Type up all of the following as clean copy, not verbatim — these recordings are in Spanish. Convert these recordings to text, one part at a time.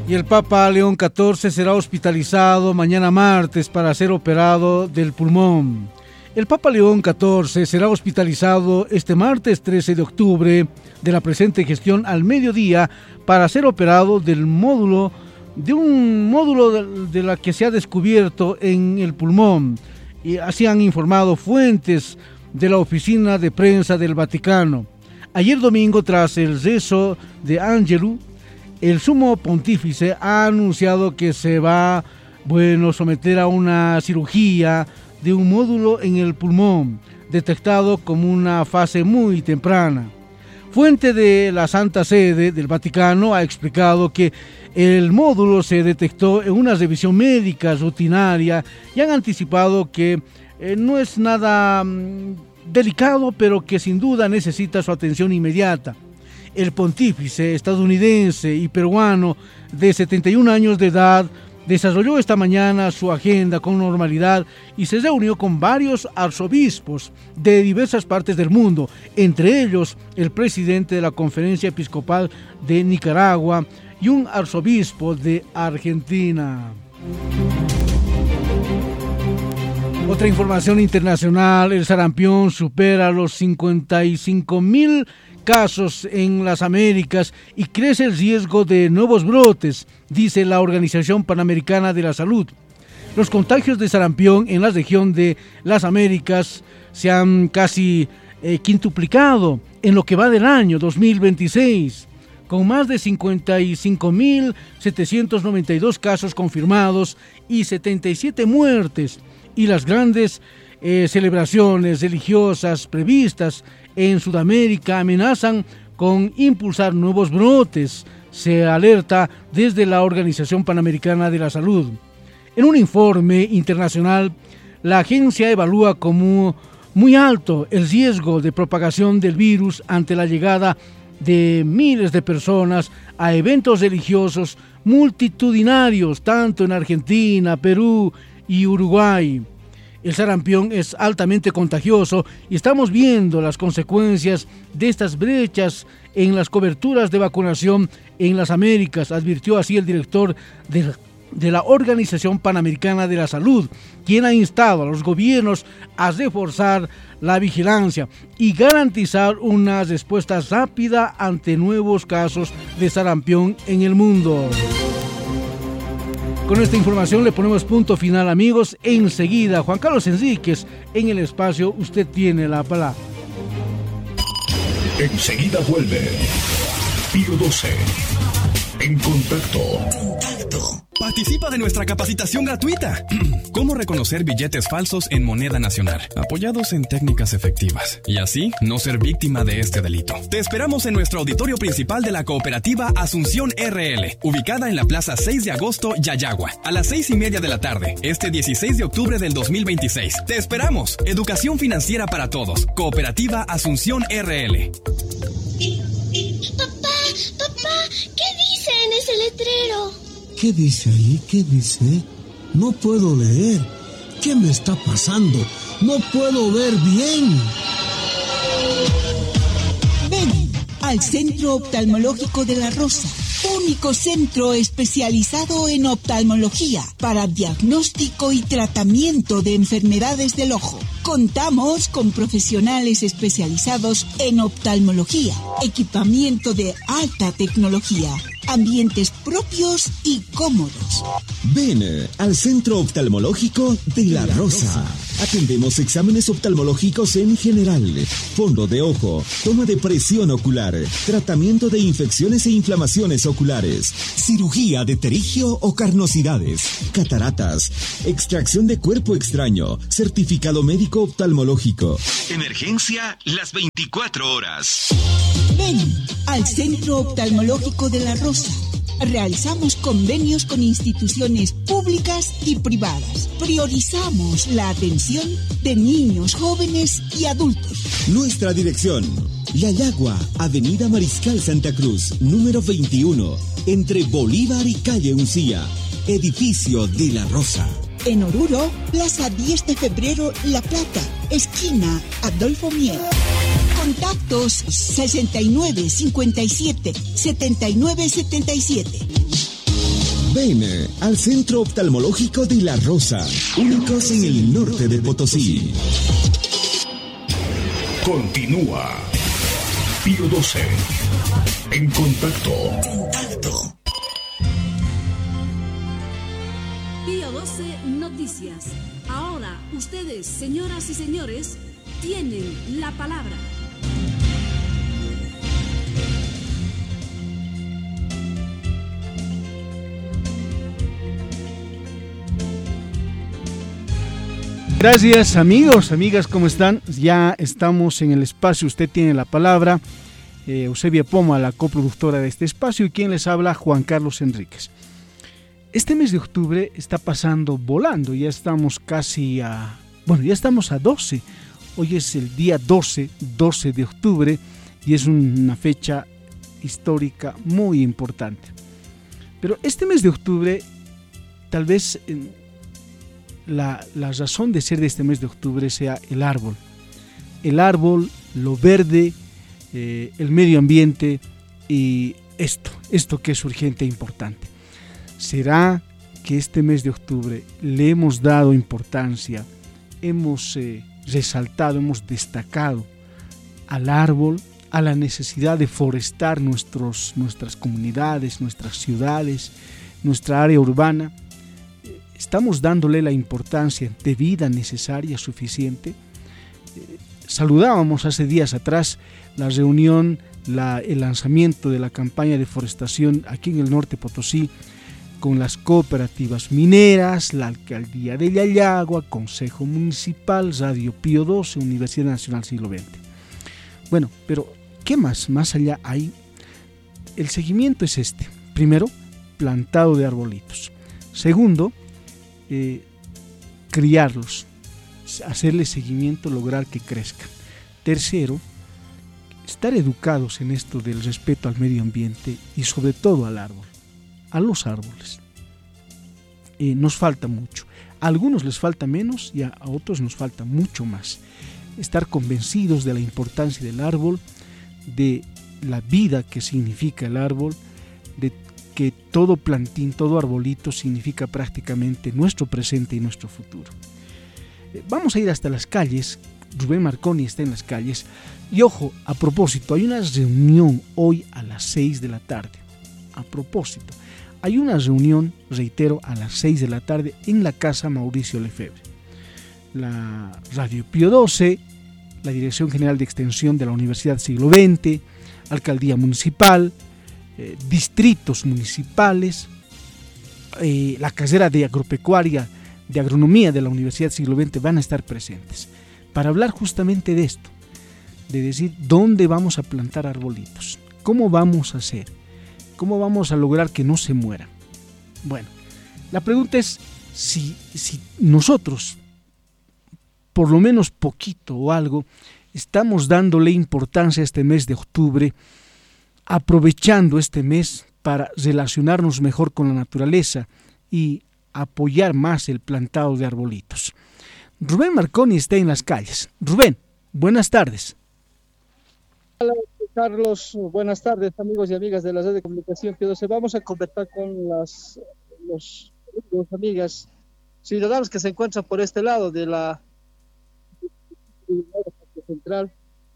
Y el Papa León XIV será hospitalizado mañana martes para ser operado del pulmón. El Papa León XIV será hospitalizado este martes 13 de octubre de la presente gestión al mediodía para ser operado de un módulo de la que se ha descubierto en el pulmón. Y así han informado fuentes de la oficina de prensa del Vaticano. Ayer domingo, tras el rezo de Ángelus, el sumo pontífice ha anunciado que se va a someter a una cirugía de un módulo en el pulmón, detectado como una fase muy temprana. Fuente de la Santa Sede del Vaticano ha explicado que el módulo se detectó en una revisión médica rutinaria y han anticipado que no es nada delicado, pero que sin duda necesita su atención inmediata. El pontífice estadounidense y peruano de 71 años de edad desarrolló esta mañana su agenda con normalidad y se reunió con varios arzobispos de diversas partes del mundo, entre ellos el presidente de la Conferencia Episcopal de Nicaragua y un arzobispo de Argentina. Otra información internacional: el sarampión supera los 55,000 casos en las Américas y crece el riesgo de nuevos brotes, dice la Organización Panamericana de la Salud. Los contagios de sarampión en la región de las Américas se han casi quintuplicado en lo que va del año 2026, con más de 55,792 casos confirmados y 77 muertes, y las grandes celebraciones religiosas previstas en Sudamérica amenazan con impulsar nuevos brotes, se alerta desde la Organización Panamericana de la Salud. En un informe internacional, la agencia evalúa como muy alto el riesgo de propagación del virus ante la llegada de miles de personas a eventos religiosos multitudinarios, tanto en Argentina, Perú y Uruguay. El sarampión es altamente contagioso y estamos viendo las consecuencias de estas brechas en las coberturas de vacunación en las Américas, advirtió así el director de la Organización Panamericana de la Salud, quien ha instado a los gobiernos a reforzar la vigilancia y garantizar una respuesta rápida ante nuevos casos de sarampión en el mundo. Con esta información le ponemos punto final, amigos. Enseguida, Juan Carlos Enríquez en el espacio Usted Tiene la Palabra. Enseguida vuelve Pío 12. En contacto. Participa de nuestra capacitación gratuita. ¿Cómo reconocer billetes falsos en moneda nacional? Apoyados en técnicas efectivas. Y así no ser víctima de este delito. Te esperamos en nuestro auditorio principal de la cooperativa Asunción RL, ubicada en la Plaza 6 de Agosto, Yayagua, a las 6:30 de la tarde, este 16 de octubre del 2026. Te esperamos. Educación financiera para todos. Cooperativa Asunción RL. Papá, ¿qué dice en ese letrero? ¿Qué dice ahí? ¿Qué dice? No puedo leer. ¿Qué me está pasando? No puedo ver bien. Ven al Centro Oftalmológico de La Rosa, único centro especializado en oftalmología para diagnóstico y tratamiento de enfermedades del ojo. Contamos con profesionales especializados en oftalmología, equipamiento de alta tecnología, ambientes propios y cómodos. Ven al Centro Oftalmológico de La Rosa. Atendemos exámenes oftalmológicos en general, fondo de ojo, toma de presión ocular, tratamiento de infecciones e inflamaciones oculares, cirugía de pterigio o carnosidades, cataratas, extracción de cuerpo extraño, certificado médico oftalmológico. Emergencia las 24 horas. Ven al Centro Oftalmológico de La Rosa. Realizamos convenios con instituciones públicas y privadas. Priorizamos la atención de niños, jóvenes y adultos. Nuestra dirección: Yayagua, Avenida Mariscal Santa Cruz, número 21, entre Bolívar y Calle Uncía, edificio de La Rosa. En Oruro, Plaza 10 de Febrero, La Plata, esquina Adolfo Mier. Contactos 69 57 79 77. Ven al Centro Oftalmológico de La Rosa, únicos en el norte de Potosí. Continúa Pío 12 en contacto. Pío 12 Noticias. Ahora ustedes, señoras y señores, tienen la palabra. Gracias amigos, amigas, ¿cómo están? Ya estamos en el espacio, usted tiene la palabra. Eusebia Poma, la coproductora de este espacio, y quien les habla, Juan Carlos Enríquez. Este mes de octubre está pasando volando, ya estamos casi ya estamos a 12. Hoy es el día 12 de octubre, y es una fecha histórica muy importante. Pero este mes de octubre, tal vez la razón de ser de este mes de octubre sea el árbol. El árbol, lo verde, el medio ambiente y esto que es urgente e importante. ¿Será que este mes de octubre le hemos dado importancia, hemos resaltado, hemos destacado al árbol, a la necesidad de forestar nuestras comunidades, nuestras ciudades, nuestra área urbana? ¿Estamos dándole la importancia debida, necesaria, suficiente? Saludábamos hace días atrás la reunión, el lanzamiento de la campaña de forestación aquí en el norte Potosí, con las cooperativas mineras, la Alcaldía de Yayagua, Consejo Municipal, Radio Pío 12, Universidad Nacional Siglo XX. Bueno, pero ¿qué más? Más allá hay. El seguimiento es este. Primero, plantado de arbolitos. Segundo, criarlos, hacerle seguimiento, lograr que crezcan. Tercero, estar educados en esto del respeto al medio ambiente y sobre todo al árbol, a los árboles. Nos falta mucho. A algunos les falta menos y a otros nos falta mucho más. Estar convencidos de la importancia del árbol, de la vida que significa el árbol, de que todo plantín, todo arbolito significa prácticamente nuestro presente y nuestro futuro. Vamos a ir hasta las calles. Rubén Marconi está en las calles. Y ojo, a propósito, hay una reunión hoy a las 6 de la tarde. A propósito, hay una reunión, reitero, a las 6 de la tarde en la Casa Mauricio Lefebvre. La Radio Pío 12, la Dirección General de Extensión de la Universidad Siglo XX, Alcaldía Municipal, distritos municipales, la carrera de agropecuaria, de agronomía de la Universidad Siglo XX van a estar presentes para hablar justamente de esto, de decir dónde vamos a plantar arbolitos, cómo vamos a hacer, cómo vamos a lograr que no se mueran. Bueno, la pregunta es si nosotros, por lo menos poquito o algo, estamos dándole importancia a este mes de octubre, aprovechando este mes para relacionarnos mejor con la naturaleza y apoyar más el plantado de arbolitos. Rubén Marconi está en las calles. Rubén, buenas tardes. Hola, Carlos, buenas tardes, amigos y amigas de la red de comunicación Pío 12. Vamos a conversar con las amigas ciudadanos que se encuentran por este lado de la central.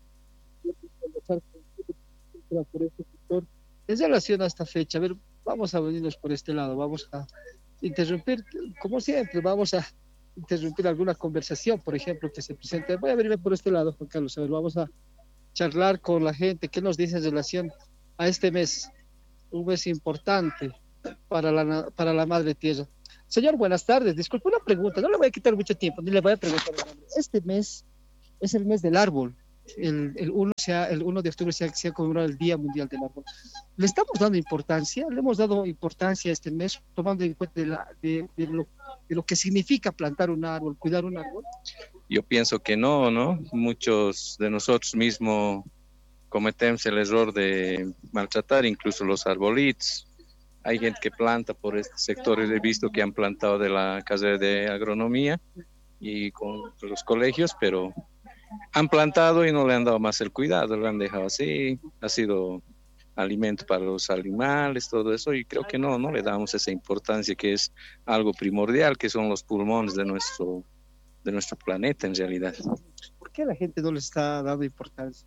Por este sector en relación a esta fecha. A ver, vamos a venirnos por este lado, vamos a interrumpir, como siempre, vamos a interrumpir alguna conversación, por ejemplo, que se presente. Voy a venirme por este lado, Juan Carlos, a ver, vamos a charlar con la gente, qué nos dice en relación a este mes, un mes importante para la Madre Tierra. Señor, buenas tardes, disculpe una pregunta, no le voy a quitar mucho tiempo, ni le voy a preguntar. Este mes es el mes del árbol. El 1 de octubre se ha conmemorado el Día Mundial del Árbol. ¿Le estamos dando importancia? ¿Le hemos dado importancia a este mes, tomando en cuenta de lo que significa plantar un árbol, cuidar un árbol? Yo pienso que no. Muchos de nosotros mismos cometemos el error de maltratar incluso los arbolitos. Hay gente que planta por este sector, he visto que han plantado de la carrera de agronomía y con los colegios, pero han plantado y no le han dado más el cuidado, lo han dejado así, ha sido alimento para los animales, todo eso, y creo que no le damos esa importancia que es algo primordial, que son los pulmones de nuestro planeta en realidad. ¿Por qué la gente no le está dando importancia?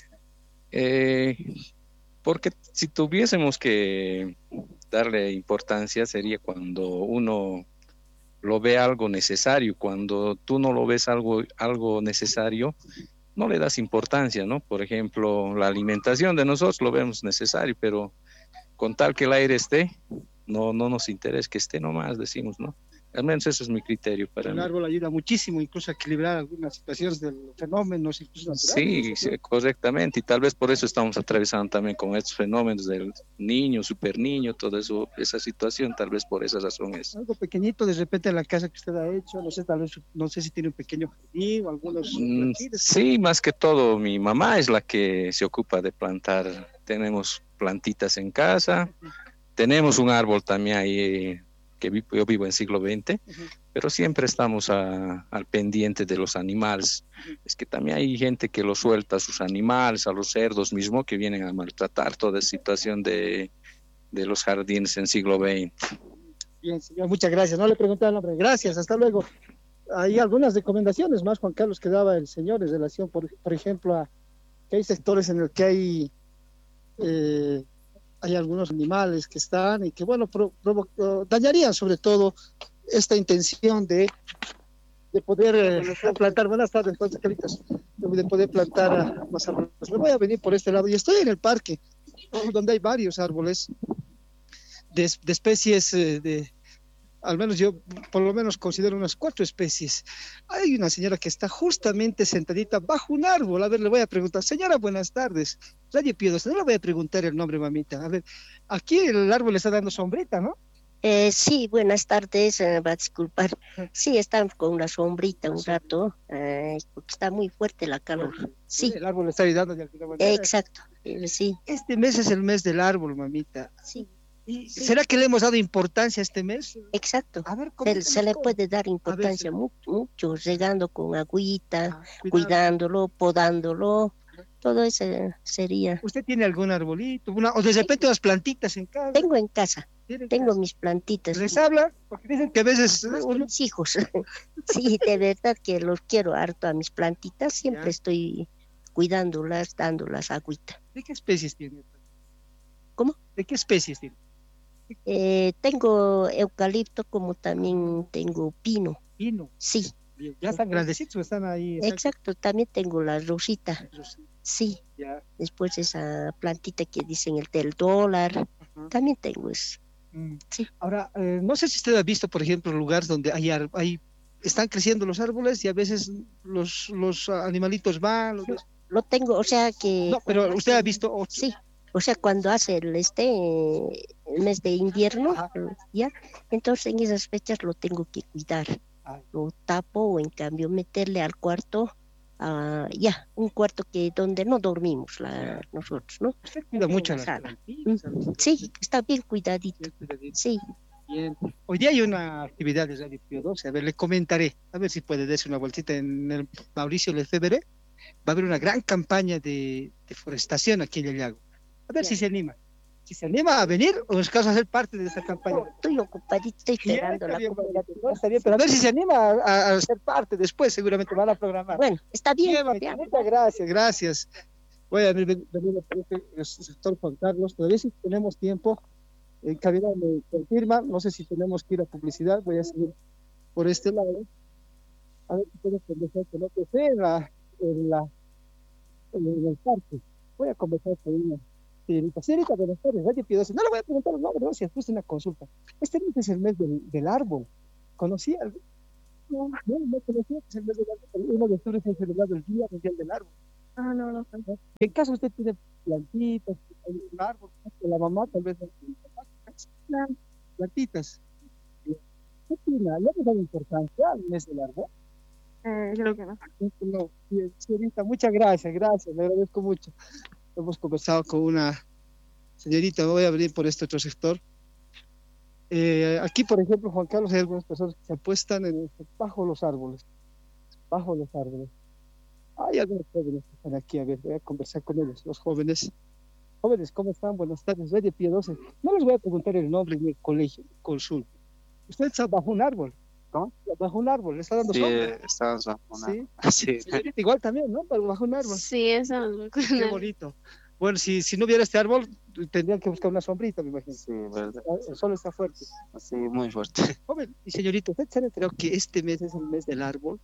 Porque si tuviésemos que darle importancia sería cuando uno lo ve algo necesario. Cuando tú no lo ves algo necesario, no le das importancia, ¿no? Por ejemplo, la alimentación de nosotros lo vemos necesario, pero con tal que el aire esté, no nos interesa que esté nomás, decimos, ¿no? Al menos eso es mi criterio para mí. El árbol ayuda muchísimo incluso a equilibrar algunas situaciones de los fenómenos incluso naturales. Sí, correctamente, y tal vez por eso estamos atravesando también con estos fenómenos del niño, super niño, todo eso, esa situación, tal vez por esa razón es. Algo pequeñito de repente en la casa que usted ha hecho, no sé, tal vez, no sé si tiene un pequeño jardín o algunos... Sí, más que todo, mi mamá es la que se ocupa de plantar. Tenemos plantitas en casa, tenemos un árbol también ahí, yo vivo en siglo XX, pero siempre estamos al pendiente de los animales. Es que también hay gente que lo suelta a sus animales, a los cerdos mismos, que vienen a maltratar toda esa situación de los jardines en siglo XX. Bien, señor, muchas gracias. No le preguntaba el nombre. Gracias, hasta luego. Hay algunas recomendaciones más, Juan Carlos, que daba el señor en relación, por ejemplo, a que hay sectores en los que hay algunos animales que están y que, bueno, dañarían sobre todo esta intención de poder plantar, buenas tardes, Carlitos, de poder plantar más árboles. Me voy a venir por este lado y estoy en el parque, donde hay varios árboles de especies al menos yo por lo menos considero unas 4 especies. Hay una señora que está justamente sentadita bajo un árbol. A ver, le voy a preguntar, señora, buenas tardes. Radio Pío, no le voy a preguntar el nombre, mamita. A ver, aquí el árbol le está dando sombrita, ¿no? Sí, buenas tardes, va a disculpar. Sí, están con una sombrita un rato, porque está muy fuerte la calor. Sí. El árbol le está ayudando de alguna manera. Exacto, sí. Este mes es el mes del árbol, mamita. Sí. ¿Será que le hemos dado importancia a este mes? Exacto. A ver, se le puede dar importancia mucho, regando con agüita, cuidándolo, podándolo, todo eso sería. ¿Usted tiene algún arbolito? O de repente unas plantitas en casa. Tengo en casa. Tengo mis plantitas. ¿Les habla? Porque dicen que a veces... Mis hijos. Sí, de verdad que los quiero harto a mis plantitas. Siempre estoy cuidándolas, dándolas agüita. ¿De qué especies tiene? ¿Cómo? ¿De qué especies tiene? Tengo eucalipto, como también tengo pino. ¿Pino? Sí. Ya están grandecitos, están ahí. Exacto, también tengo la rosita. Sí. Ya. Después esa plantita que dicen el del dólar. También tengo eso. Sí. Ahora, no sé si usted ha visto, por ejemplo, lugares donde están creciendo los árboles y a veces los animalitos van. Lo tengo, o sea que... No, pero usted ha visto... Sí. O sea, cuando hace el mes de invierno, ya, entonces en esas fechas lo tengo que cuidar. Lo tapo o en cambio meterle al cuarto, un cuarto que donde no dormimos nosotros, ¿no? Usted cuida mucho la sala. Sí, está bien cuidadito. Sí. Bien. Hoy día hay una actividad de Radio Pío 12, a ver, le comentaré, a ver si puede darse una vueltita en el Mauricio Lefebvre. Va a haber una gran campaña de deforestación aquí en el lago. A ver si se anima. Si se anima a venir o es caso a ser parte de esta campaña. Estoy ocupadito, estoy esperando la comida. Está bien, pero a ver si se anima a ser parte después, seguramente van a programar. Bueno, está bien. Muchas gracias. Voy a venir por el sector Juan Carlos. Todavía si tenemos tiempo, en cabina me confirma, no sé si tenemos que ir a publicidad, voy a seguir por este lado. A ver si puedo conversar con lo que sé en el parque. Voy a conversar con una señorita, buenas tardes, Radio Pío 12. No le voy a preguntar el nombre, no, si después una consulta. Este mes es el mes del árbol. ¿Conocía? No conocía que es el mes del árbol. El 1 de octubre se ha celebrado el Día Mundial del Árbol. No. En caso usted tiene plantitas, un árbol, la mamá tal vez plantitas. ¿Qué opina? ¿Le hemos dado importancia al mes del árbol? Creo que no. No. Bien, señorita, muchas gracias, le agradezco mucho. Hemos conversado con una señorita, voy a venir por este otro sector. Aquí, por ejemplo, Juan Carlos, hay algunas personas que se apuestan bajo los árboles. Hay algunos jóvenes que están aquí, a ver, voy a conversar con ellos, los jóvenes. Jóvenes, ¿cómo están? Buenas tardes, soy de Pío 12. No les voy a preguntar el nombre ni el colegio, consulta. Usted está bajo un árbol, ¿no? Bajo un árbol, le está dando Sí, sombra. estamos bajo un Sí. árbol. Sí. Señorita, igual también, ¿no? Bajo un árbol. Sí, eso. Qué bonito. Bueno, si no hubiera este árbol, tendrían que buscar una sombrita, me imagino. Sí, verdad. El sol está fuerte. Sí, muy fuerte. Joven y señorita, ¿usted se ha enterado que este mes es el mes del árbol?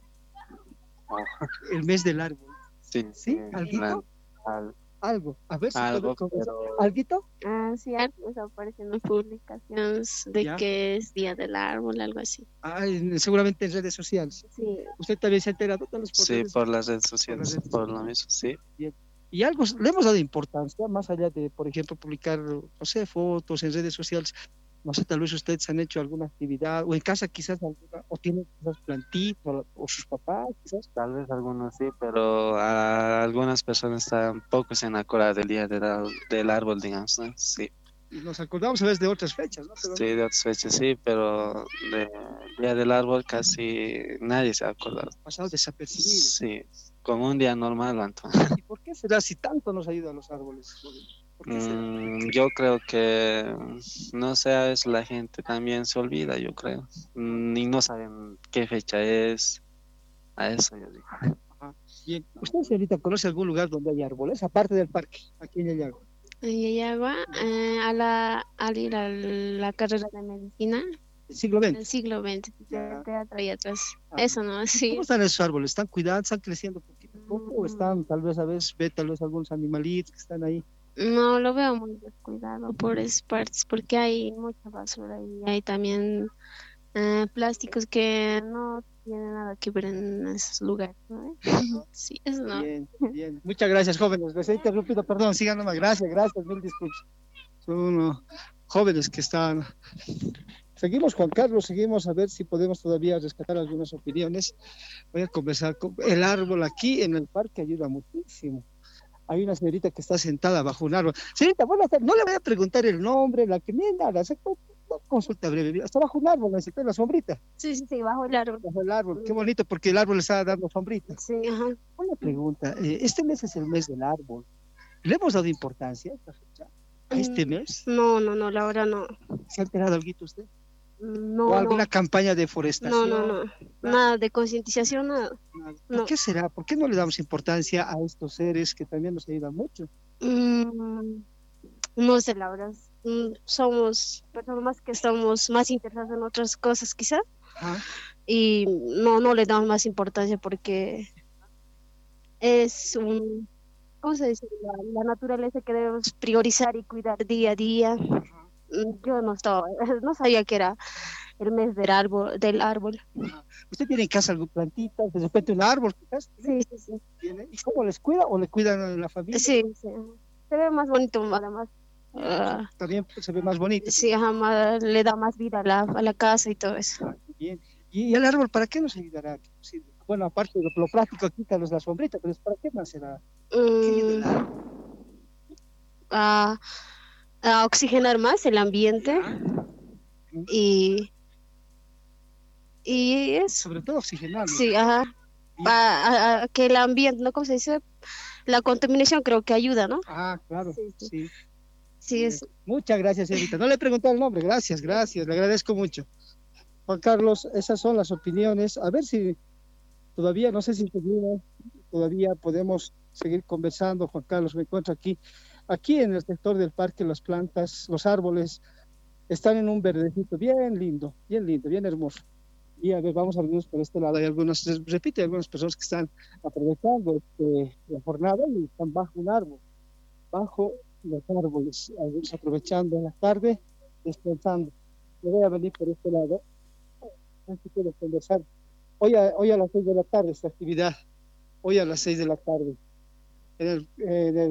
El mes del árbol. Sí, ¿Sí? ¿Alguito? Algo. A ver si algo, puedo pero... ¿Alguito? Ah, sí, algo está apareciendo en publicaciones de ¿Ya? que es Día del Árbol, algo así. Ah, seguramente en redes sociales. Sí. ¿Usted también se ha enterado? Tal vez por Sí, redes- por las redes sociales, por lo mismo, sí. Bien. Y algo le hemos dado importancia, más allá de, por ejemplo, publicar, no sé, fotos en redes sociales. No sé, tal vez ustedes han hecho alguna actividad, o en casa quizás alguna, o tienen quizás plantitas, o sus papás, quizás. Tal vez algunos sí, pero a algunas personas tampoco se han acordado del día del árbol, digamos, ¿no? Sí. Y nos acordamos a veces de otras fechas, ¿no? Pero Sí, de otras fechas sí, pero del día del árbol casi nadie se ha acordado. pasado desapercibido. Sí, como un día normal, Anton. ¿Y por qué será si tanto nos ayudan los árboles? ¿Por qué será? Yo creo que, no sé, a veces la gente también se olvida, yo creo. Y no saben qué fecha es. A eso yo digo. Ajá. Bien. ¿Usted, señorita, conoce algún lugar donde hay árboles, aparte del parque, aquí en Yayago? En Yayagua, al ir a la carrera de medicina, ¿El siglo XX? del siglo XX, Ya. de teatro y atrás. Ah. Eso, ¿no? Sí. ¿Cómo están esos árboles? ¿Están cuidados? ¿Están creciendo poquito a poco? ¿O están, tal vez, tal vez algunos animalitos que están ahí? No lo veo muy descuidado por esas partes, porque hay mucha basura y hay también plásticos que no tienen nada que ver en esos lugares, ¿no? Sí, eso no. Bien, bien. Muchas gracias, jóvenes. Les he interrumpido, perdón, sigan nomás. Gracias, mil disculpas. Son unos jóvenes que están... Seguimos, Juan Carlos, seguimos a ver si podemos todavía rescatar algunas opiniones. Voy a conversar con el árbol aquí en el parque, ayuda muchísimo. Hay una señorita que está sentada bajo un árbol. Señorita, buenas tardes. No le voy a preguntar el nombre, la que ni nada. Consulta breve. Está bajo un árbol, necesita la sombrita. Sí, bajo el árbol. Bajo el árbol. Qué bonito, porque el árbol le está dando sombrita. Sí, ajá. Una pregunta. Este mes es el mes del árbol. ¿Le hemos dado importancia a esta fecha? ¿A este mes? No, la verdad no. ¿Se ha enterado algo usted? No, ¿O alguna campaña de deforestación? No. Nada de concientización, nada. ¿Por qué será? ¿Por qué no le damos importancia a estos seres que también nos ayudan mucho? No sé, la verdad. Somos personas más que estamos más interesadas en otras cosas, quizás. Y no le damos más importancia porque es ¿cómo se dice? La naturaleza que debemos priorizar y cuidar día a día. Yo no sabía que era el mes del árbol. ¿Usted tiene en casa alguna plantita, de repente un árbol quizás? Sí. ¿Tiene? ¿Y cómo les cuida o le cuidan a la familia? Sí. Se ve más bonito, además. También se ve más bonito. Sí, le da más vida a la casa y todo eso. Bien. ¿Y el árbol para qué nos ayudará? Sí, bueno, aparte de lo práctico aquí está la sombrita, pero ¿para qué más será? ¿Qué ayuda el árbol? A oxigenar más el ambiente y eso. Sobre todo oxigenar. Sí, ajá. A que el ambiente, ¿no? ¿Cómo se dice? La contaminación creo que ayuda, ¿no? Ah, claro, sí. Sí, es. Muchas gracias, señorita. No le pregunté el nombre, gracias, le agradezco mucho. Juan Carlos, esas son las opiniones. A ver si todavía, no sé si todavía podemos seguir conversando. Juan Carlos, me encuentro aquí en el sector del parque. Las plantas, los árboles están en un verdecito bien lindo, bien hermoso. Y a ver, vamos a vernos por este lado. Hay algunas personas que están aprovechando la jornada y están bajo un árbol, bajo los árboles, algunos aprovechando la tarde, descansando. Me voy a venir por este lado. Así que conversar. Hoy a las 6 de la tarde esta actividad. Hoy a las 6 de la tarde. En el